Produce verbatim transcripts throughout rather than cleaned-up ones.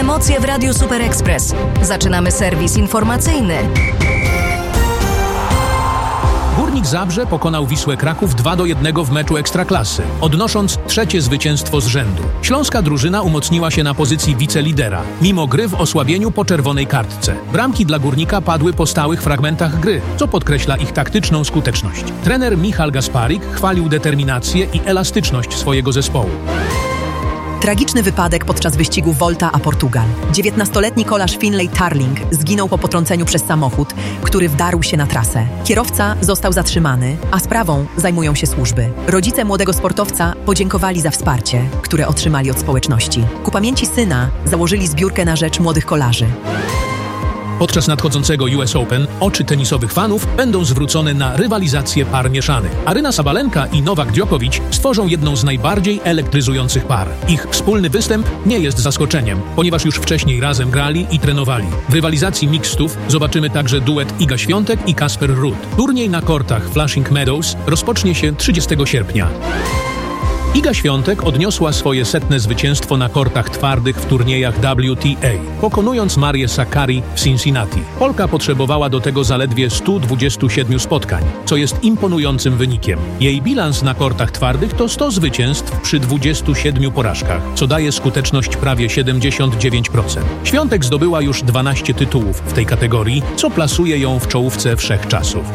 Emocje w Radiu Super Express. Zaczynamy serwis informacyjny. Górnik Zabrze pokonał Wisłę Kraków dwa do jednego w meczu Ekstraklasy, odnosząc trzecie zwycięstwo z rzędu. Śląska drużyna umocniła się na pozycji wicelidera, mimo gry w osłabieniu po czerwonej kartce. Bramki dla Górnika padły po stałych fragmentach gry, co podkreśla ich taktyczną skuteczność. Trener Michal Gasparik chwalił determinację i elastyczność swojego zespołu. Tragiczny wypadek podczas wyścigu Volta a Portugal. dziewiętnastoletni kolarz Finlay Tarling zginął po potrąceniu przez samochód, który wdarł się na trasę. Kierowca został zatrzymany, a sprawą zajmują się służby. Rodzice młodego sportowca podziękowali za wsparcie, które otrzymali od społeczności. Ku pamięci syna założyli zbiórkę na rzecz młodych kolarzy. Podczas nadchodzącego U S Open oczy tenisowych fanów będą zwrócone na rywalizację par mieszanych. Aryna Sabalenka i Nowak Djokovic stworzą jedną z najbardziej elektryzujących par. Ich wspólny występ nie jest zaskoczeniem, ponieważ już wcześniej razem grali i trenowali. W rywalizacji mixtów zobaczymy także duet Iga Świątek i Casper Ruud. Turniej na kortach Flushing Meadows rozpocznie się trzydziestego sierpnia. Iga Świątek odniosła swoje setne zwycięstwo na kortach twardych w turniejach W T A, pokonując Marię Sakkari w Cincinnati. Polka potrzebowała do tego zaledwie stu dwudziestu siedmiu spotkań, co jest imponującym wynikiem. Jej bilans na kortach twardych to sto zwycięstw przy dwudziestu siedmiu porażkach, co daje skuteczność prawie siedemdziesiąt dziewięć procent. Świątek zdobyła już dwanaście tytułów w tej kategorii, co plasuje ją w czołówce wszechczasów.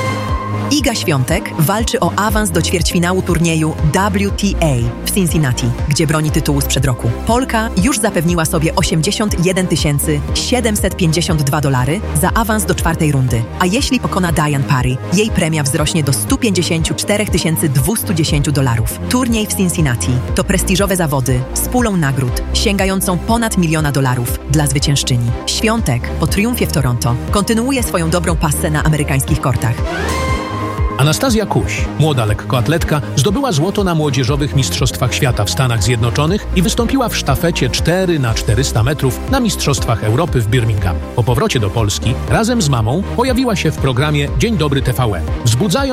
Iga Świątek walczy o awans do ćwierćfinału turnieju W T A w Cincinnati, gdzie broni tytułu sprzed roku. Polka już zapewniła sobie osiemdziesiąt jeden tysięcy siedemset pięćdziesiąt dwa dolary za awans do czwartej rundy, a jeśli pokona Diane Parry, jej premia wzrośnie do stu pięćdziesięciu czterech tysięcy dwieście dziesięć dolarów. Turniej w Cincinnati to prestiżowe zawody z pulą nagród sięgającą ponad miliona dolarów dla zwyciężczyni. Świątek po triumfie w Toronto kontynuuje swoją dobrą passę na amerykańskich kortach. Anastazja Kuś, młoda lekkoatletka, zdobyła złoto na młodzieżowych mistrzostwach świata w Stanach Zjednoczonych i wystąpiła w sztafecie cztery na czterysta metrów na Mistrzostwach Europy w Birmingham. Po powrocie do Polski razem z mamą pojawiła się w programie Dzień Dobry T V N. Wzbudzają